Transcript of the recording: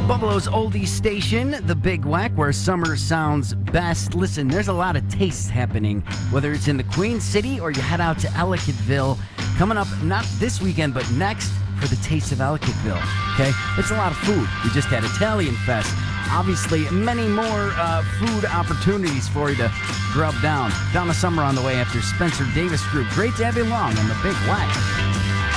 Buffalo's oldies station, the Big Whack, where summer sounds best. Listen, there's a lot of tastes happening, whether it's in the Queen City or you head out to Ellicottville. Coming up, not this weekend, but next, for the Taste of Ellicottville, okay? It's a lot of food. We just had Italian Fest. Obviously, many more food opportunities for you to grub down. Donna Summer on the way after Spencer Davis Group. Great to have you along on the Big Whack.